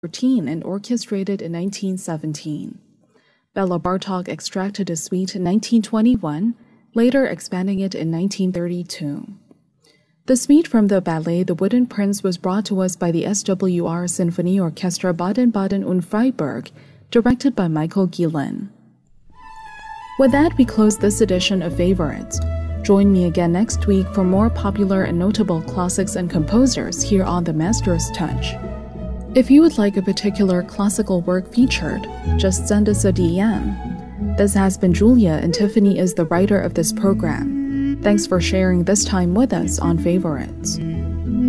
1914 and orchestrated in 1917. Bela Bartok extracted a suite in 1921, later expanding it in 1932. The suite from the ballet The Wooden Prince was brought to us by the SWR Symphony Orchestra Baden-Baden und Freiburg, directed by Michael Gielen. With that, we close this edition of Favorites. Join me again next week for more popular and notable classics and composers here on The Master's Touch. If you would like a particular classical work featured, just send us a DM. This has been Julia, and Tiffany is the writer of this program. Thanks for sharing this time with us on Favorites.